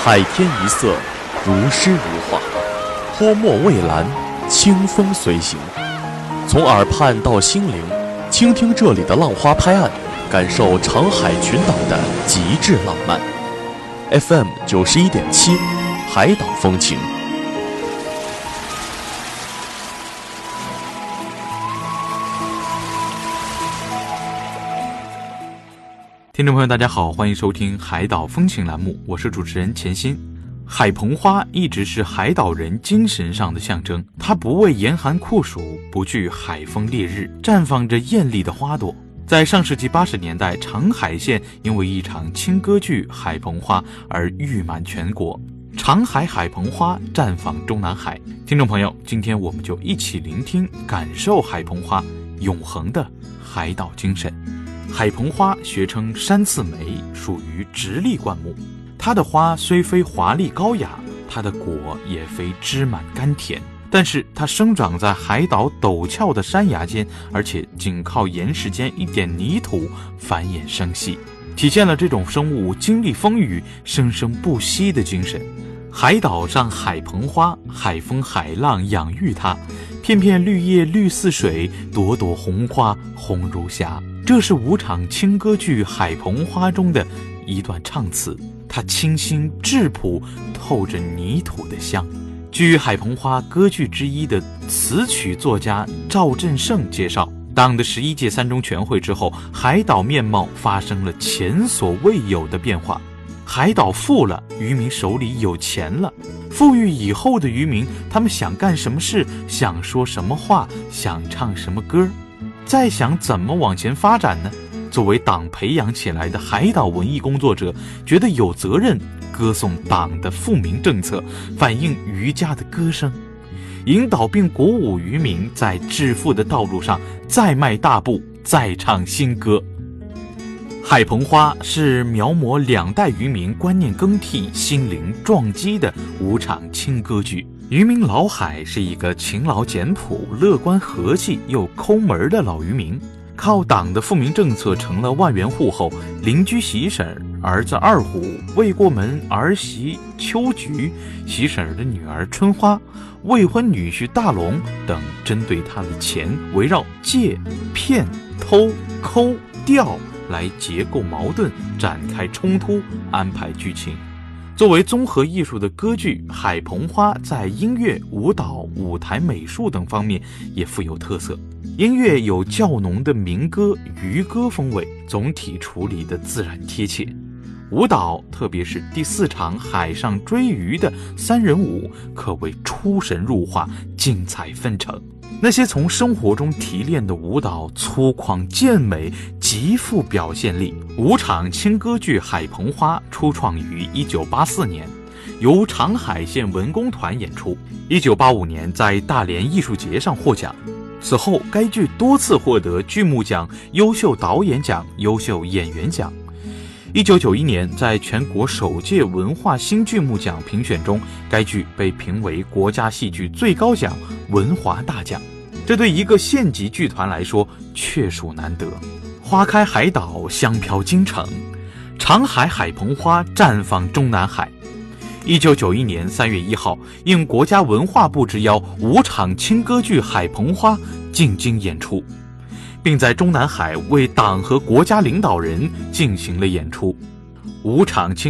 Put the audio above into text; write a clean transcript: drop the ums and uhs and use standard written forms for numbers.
海天一色，如诗如画，泼墨蔚蓝，清风随行。从耳畔到心灵，倾听这里的浪花拍岸，感受长海群岛的极致浪漫。FM 91.7，海岛风情。 听众朋友大家好，欢迎收听海岛风情栏目，我是主持人钱鑫。海鹏花一直是海岛人精神上的象征，它不畏严寒酷暑，不惧海风烈日，绽放着艳丽的花朵。在上世纪80年代，长海县因为一场轻歌剧《海鹏花》而誉满全国，长海海鹏花绽放中南海。听众朋友，今天我们就一起聆听感受海鹏花永恒的海岛精神。海鹏花学称山刺梅，属于直立灌木。它的花虽非华丽高雅，它的果也非枝满甘甜，但是它生长在海岛陡峭的山崖间，而且仅靠岩石间一点泥土繁衍生息，体现了这种生物经历风雨生生不息的精神。海岛上海鹏花，海风海浪养育它，片片绿叶绿似水，朵朵红花红如霞。这是5场轻歌剧《海鹏花》中的一段唱词，它清新质朴，透着泥土的香。据《海鹏花》歌剧之一的词曲作家赵振胜介绍，党的11届3中全会之后，海岛面貌发生了前所未有的变化。海岛富了，渔民手里有钱了。富裕以后的渔民，他们想干什么事，想说什么话，想唱什么歌，再想怎么往前发展呢？作为党培养起来的海岛文艺工作者，觉得有责任歌颂党的富民政策，反映渔家的歌声，引导并鼓舞渔民在致富的道路上再迈大步，再唱新歌。海鹏花是描摹2代渔民观念更替、心灵撞击的5场轻歌剧。渔民老海是一个勤劳简朴、乐观和气又抠门的老渔民，靠党的富民政策成了万元户后，邻居喜婶、儿子二虎、未过门儿媳秋菊、喜婶的女儿春花、未婚女婿大龙等，针对他的钱围绕借、骗、偷、抠、钓来结构矛盾，展开冲突，安排剧情。作为综合艺术的歌剧《海鹏花》在音乐、舞蹈、舞台美术等方面也富有特色。音乐有较浓的民歌、渔歌风味，总体处理的自然贴切。舞蹈，特别是第4场海上追鱼的3人舞，可谓出神入化，精彩纷呈。那些从生活中提炼的舞蹈，粗犷健美，极富表现力。5场轻歌剧《海鹏花》初创于1984年，由长海县文工团演出。1985年在大连艺术节上获奖。此后，该剧多次获得剧目奖、优秀导演奖、优秀演员奖。1991年，在全国首届文化新剧目奖评选中，该剧被评为国家戏剧最高奖文华大奖。这对一个县级剧团来说，确属难得。花开海岛，香飘京城，长海海鹏花绽放中南海。1991年3月1号，应国家文化部之邀，5场轻歌剧《海鹏花》进京演出，并在中南海为党和国家领导人进行了演出。5场轻